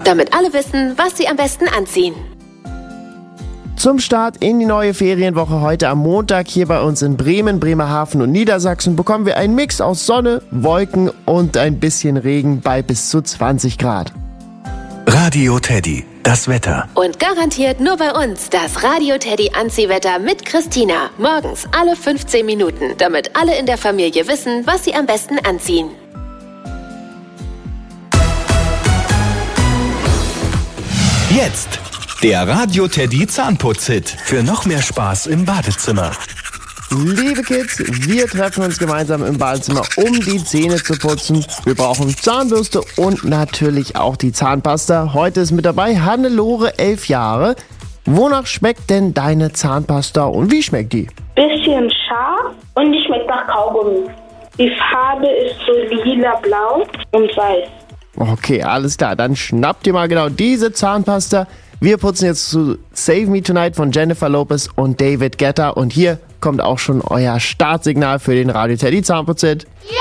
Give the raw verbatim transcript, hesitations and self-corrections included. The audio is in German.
damit alle wissen, was sie am besten anziehen. Zum Start in die neue Ferienwoche heute am Montag hier bei uns in Bremen, Bremerhaven und Niedersachsen bekommen wir einen Mix aus Sonne, Wolken und ein bisschen Regen bei bis zu zwanzig Grad. Radio Teddy, das Wetter. Und garantiert nur bei uns das Radio Teddy Anziehwetter mit Christina. Morgens alle fünfzehn Minuten, damit alle in der Familie wissen, was sie am besten anziehen. Jetzt der Radio Teddy Zahnputz-Hit für noch mehr Spaß im Badezimmer. Liebe Kids, wir treffen uns gemeinsam im Badezimmer, um die Zähne zu putzen. Wir brauchen Zahnbürste und natürlich auch die Zahnpasta. Heute ist mit dabei Hannelore, elf Jahre. Wonach schmeckt denn deine Zahnpasta und wie schmeckt die? Bisschen scharf und die schmeckt nach Kaugummi. Die Farbe ist so lila-blau und weiß. Okay, alles klar. Dann schnappt ihr mal genau diese Zahnpasta. Wir putzen jetzt zu Save Me Tonight von Jennifer Lopez und David Guetta. Und hier kommt auch schon euer Startsignal für den Radio Teddy Zahnputz-Hit. Ja!